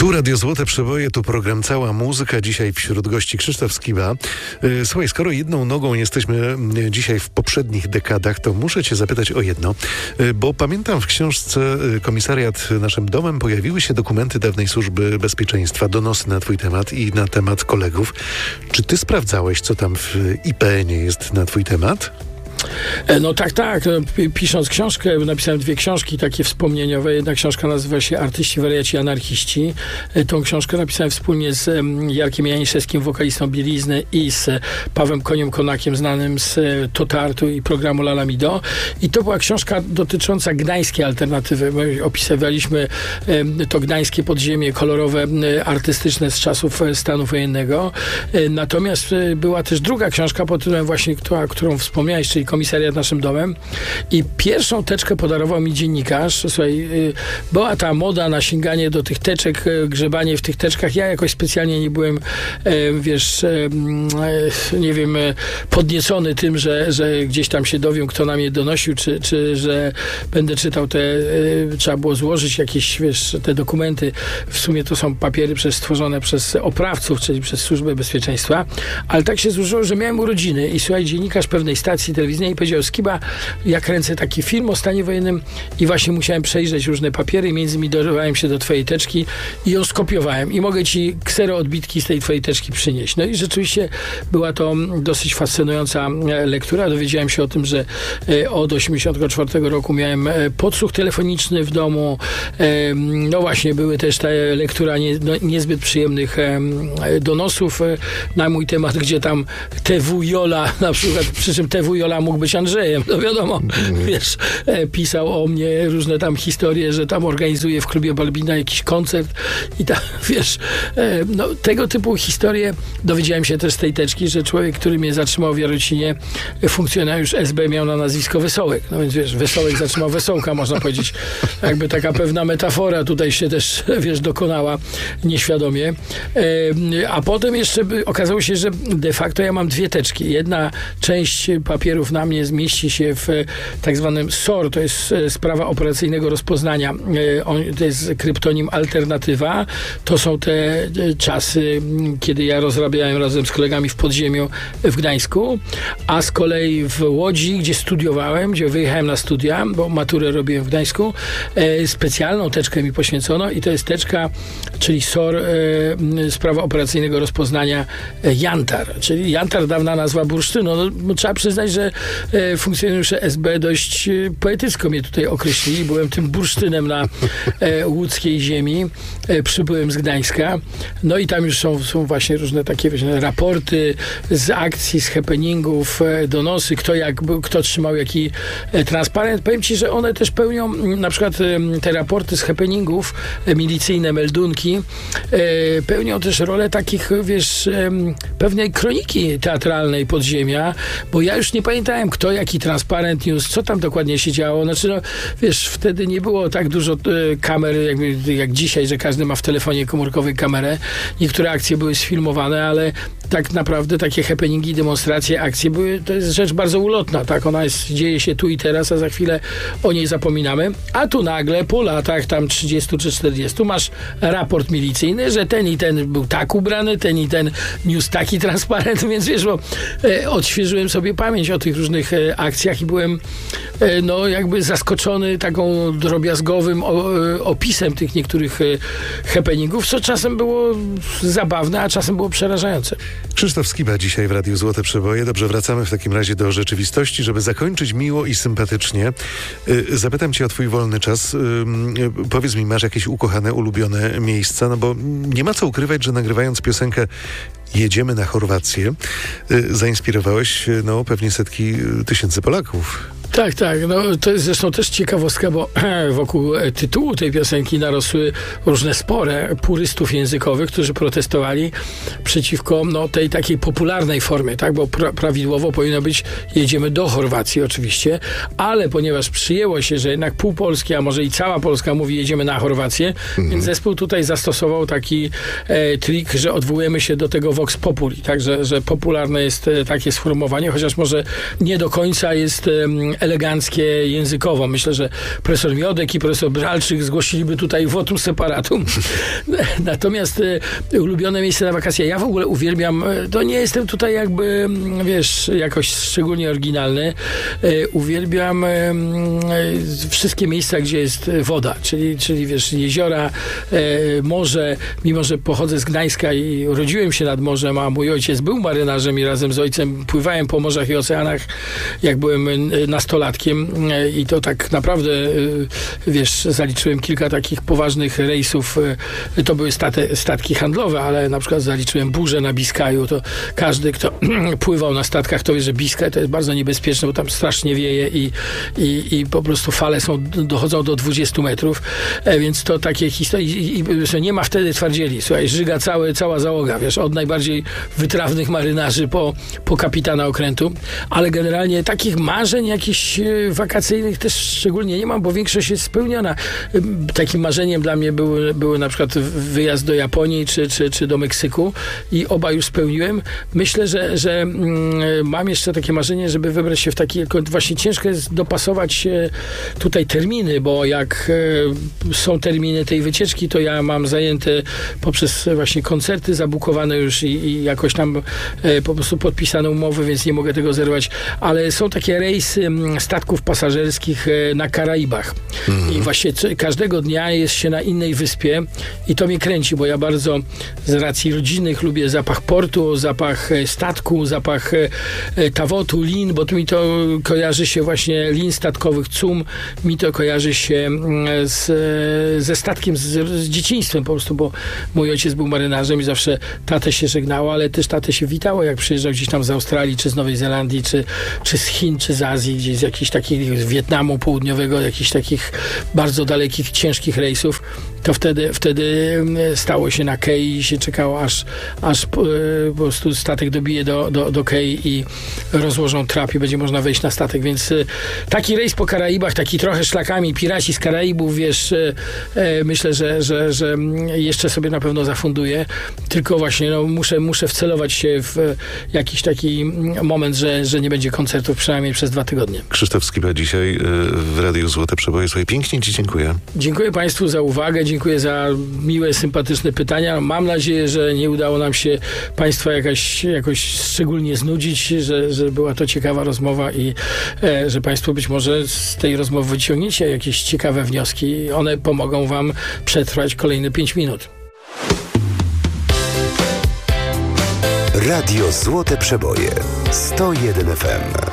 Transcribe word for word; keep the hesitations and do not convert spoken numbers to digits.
Tu Radio Złote Przeboje, tu program Cała Muzyka. Dzisiaj wśród gości Krzysztof Skiba. Słuchaj, skoro jedną nogą jesteśmy dzisiaj w poprzednich dekadach, to muszę cię zapytać o jedno, bo pamiętam w książce Komisariat naszym domem pojawiły się dokumenty dawnej Służby Bezpieczeństwa, donosy na twój temat i na temat kolegów. Czy ty sprawdzałeś, co tam w I P N-ie jest na twój temat? No tak, tak. Pisząc książkę, napisałem dwie książki takie wspomnieniowe. Jedna książka nazywa się Artyści, wariaci, anarchiści. Tą książkę napisałem wspólnie z Jarkiem Janiszewskim, wokalistą Bielizny, i z Pawłem Koniem-Konakiem, znanym z Totartu i programu Lalamido. I to była książka dotycząca gdańskiej alternatywy. My opisywaliśmy to gdańskie podziemie kolorowe, artystyczne z czasów stanu wojennego. Natomiast była też druga książka pod tytułem właśnie, która, którą wspomniałeś, czyli Komisariat naszym domem, i pierwszą teczkę podarował mi dziennikarz. Słuchaj, była ta moda na sięganie do tych teczek, grzebanie w tych teczkach. Ja jakoś specjalnie nie byłem, wiesz, nie wiem, podniecony tym, że, że gdzieś tam się dowiem, kto na mnie donosił, czy, czy że będę czytał te, trzeba było złożyć jakieś, wiesz, te dokumenty. W sumie to są papiery przez, stworzone przez oprawców, czyli przez Służbę Bezpieczeństwa. Ale tak się złożyło, że miałem urodziny i słuchaj, dziennikarz pewnej stacji telewizyjnej i powiedział: Skiba, ja kręcę taki film o stanie wojennym i właśnie musiałem przejrzeć różne papiery, między innymi dorwałem się do twojej teczki i ją skopiowałem i mogę ci ksero odbitki z tej twojej teczki przynieść. No i rzeczywiście była to dosyć fascynująca lektura. Dowiedziałem się o tym, że od osiemdziesiątego czwartego roku miałem podsłuch telefoniczny w domu. No właśnie, były też ta lektura nie, no, niezbyt przyjemnych donosów na mój temat, gdzie tam T W Jola na przykład, przy czym T W Jola mógł być Andrzejem, no wiadomo, mm. wiesz, e, pisał o mnie różne tam historie, że tam organizuje w klubie Balbina jakiś koncert i tam, wiesz, e, no tego typu historie. Dowiedziałem się też z tej teczki, że człowiek, który mnie zatrzymał w Jarocinie, funkcjonariusz S B, miał na nazwisko Wesołek, no więc wiesz, Wesołek zatrzymał Wesołka, można powiedzieć, jakby taka pewna metafora tutaj się też, wiesz, dokonała nieświadomie. E, a potem jeszcze okazało się, że de facto ja mam dwie teczki. Jedna część papierów na mnie zmieści się w tak zwanym S O R, to jest sprawa operacyjnego rozpoznania. To jest kryptonim Alternatywa. To są te czasy, kiedy ja rozrabiałem razem z kolegami w podziemiu w Gdańsku, a z kolei w Łodzi, gdzie studiowałem, gdzie wyjechałem na studia, bo maturę robiłem w Gdańsku, specjalną teczkę mi poświęcono i to jest teczka, czyli S O R, sprawa operacyjnego rozpoznania Jantar, czyli Jantar, dawna nazwa bursztynu. No, trzeba przyznać, że e, funkcjonariusze S B dość e, poetycko mnie tutaj określili. Byłem tym bursztynem na e, łódzkiej ziemi. E, przybyłem z Gdańska. No i tam już są, są właśnie różne takie właśnie raporty z akcji, z happeningów, e, donosy, kto jak, kto trzymał jaki e, transparent. Powiem ci, że one też pełnią, na przykład e, te raporty z happeningów, e, milicyjne meldunki, e, pełnią też rolę takich, wiesz, e, pewnej kroniki teatralnej podziemia, bo ja już nie pamiętałem, kto jaki transparent news, co tam dokładnie się działo. Znaczy, no, wiesz, wtedy nie było tak dużo e, kamer, jakby, jak dzisiaj, że każdy ma w telefonie komórkowej kamerę. Niektóre akcje były sfilmowane, ale tak naprawdę takie happeningi, demonstracje, akcje były, to jest rzecz bardzo ulotna, tak? Ona jest, dzieje się tu i teraz, a za chwilę o niej zapominamy. A tu nagle, po latach tam trzydziestu czy czterdziestu, masz raport milicyjny, że ten i ten był tak ubrany, ten i ten niósł taki transparent, więc wiesz, bo e, odświeżyłem sobie pamięć o tych różnych e, akcjach i byłem e, no jakby zaskoczony taką drobiazgowym o, e, opisem tych niektórych e, happeningów, co czasem było zabawne, a czasem było przerażające. Krzysztof Skiba dzisiaj w Radiu Złote Przeboje. Dobrze, wracamy w takim razie do rzeczywistości, żeby zakończyć miło i sympatycznie. Yy, zapytam cię o twój wolny czas. Yy, powiedz mi, masz jakieś ukochane, ulubione miejsca? No bo nie ma co ukrywać, że nagrywając piosenkę Jedziemy na Chorwację, yy, zainspirowałeś no, pewnie setki tysięcy Polaków. Tak, tak. No, to jest zresztą też ciekawostka, bo wokół tytułu tej piosenki narosły różne spory purystów językowych, którzy protestowali przeciwko no, tej takiej popularnej formie, tak? Bo pra- prawidłowo powinno być jedziemy do Chorwacji oczywiście, ale ponieważ przyjęło się, że jednak pół Polski, a może i cała Polska mówi jedziemy na Chorwację, mhm. więc zespół tutaj zastosował taki e, trik, że odwołujemy się do tego vox populi, tak? Że, że popularne jest e, takie sformułowanie, chociaż może nie do końca jest e, eleganckie językowo. Myślę, że profesor Miodek i profesor Bralczyk zgłosiliby tutaj votum separatum. Natomiast e, ulubione miejsce na wakacje, ja w ogóle uwielbiam, to nie jestem tutaj jakby, wiesz, jakoś szczególnie oryginalny, e, uwielbiam e, wszystkie miejsca, gdzie jest woda, czyli, czyli wiesz, jeziora, e, morze, mimo że pochodzę z Gdańska i urodziłem się nad morzem, a mój ojciec był marynarzem i razem z ojcem pływałem po morzach i oceanach, jak byłem nastolatkiem e, i to tak naprawdę, e, wiesz, zaliczyłem kilka takich poważnych rejsów, e, to były state, statki handlowe, ale na przykład zaliczyłem burzę na Biskaju, to każdy, kto pływał na statkach, to wie, że Biskaj to jest bardzo niebezpieczne, bo tam strasznie wieje i, i, i po prostu fale są, dochodzą do dwudziestu metrów, e, więc to takie historie i, i, i nie ma wtedy twardzieli, słuchaj, żyga cały, cała załoga, wiesz, od najbardziej wytrawnych marynarzy po, po kapitana okrętu, ale generalnie takich marzeń jakichś wakacyjnych też szczególnie nie mam, bo większość jest spełniona. Takim marzeniem dla mnie były, były na przykład wyjazd do Japonii czy, czy, czy do Meksyku i oba już spełniłem. Myślę, że, że mm, mam jeszcze takie marzenie, żeby wybrać się w taki, właśnie ciężko jest dopasować tutaj terminy, bo jak e, są terminy tej wycieczki, to ja mam zajęte poprzez właśnie koncerty zabukowane już i, i jakoś tam e, po prostu podpisane umowy, więc nie mogę tego zerwać, ale są takie rejsy statków pasażerskich e, na Karaibach. Mhm. I właśnie co, każdego dnia jest się na innej wyspie i to mnie kręci, bo ja bardzo z racji rodzinnych lubię zapach portu, zapach statku, zapach e, tawotu, lin, bo tu mi to kojarzy się właśnie lin statkowych, cum, mi to kojarzy się z, ze statkiem, z, z dzieciństwem po prostu, bo mój ojciec był marynarzem i zawsze tatę się żegnało, ale też tatę się witało, jak przyjeżdżał gdzieś tam z Australii, czy z Nowej Zelandii, czy, czy z Chin, czy z Azji, gdzieś z jakichś takich, z Wietnamu Południowego, jakichś takich bardzo dalekich, ciężkich rejsów, to wtedy, wtedy stało się na kei i się czekało, aż, aż po, po prostu statek dobije do, do, do kei i rozłożą trap i będzie można wejść na statek, więc taki rejs po Karaibach, taki trochę szlakami, piraci z Karaibów, wiesz, e, myślę, że, że, że jeszcze sobie na pewno zafunduję, tylko właśnie no, muszę, muszę wcelować się w jakiś taki moment, że, że nie będzie koncertów przynajmniej przez dwa tygodnie. Krzysztof Skiba dzisiaj w Radiu Złote Przeboje. Słuchaj, pięknie Ci dziękuję. Dziękuję Państwu za uwagę, dziękuję za miłe, sympatyczne pytania. Mam nadzieję, że nie udało nam się Państwa jakaś, jakoś szczególnie znudzić, że, że była to ciekawa rozmowa i e, że Państwo być może z tej rozmowy wyciągniecie jakieś ciekawe wnioski. One pomogą Wam przetrwać kolejne pięć minut. Radio Złote Przeboje sto jeden F M.